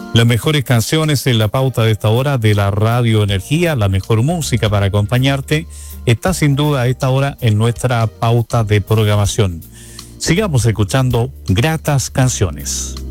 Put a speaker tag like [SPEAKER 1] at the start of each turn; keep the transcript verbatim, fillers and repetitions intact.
[SPEAKER 1] Las mejores canciones en la pauta de esta hora de la Radio Energía, la mejor música para acompañarte, está sin duda a esta hora en nuestra pauta de programación. Sigamos escuchando gratas canciones.